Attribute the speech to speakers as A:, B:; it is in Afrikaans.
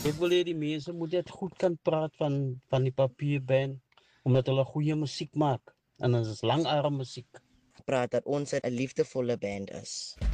A: Ek wil hê die mense moet net goed kan praat van die papierband omdat hulle goeie musiek maak en dit is langarm musiek.
B: Praat dat ons 'n liefdevolle band is.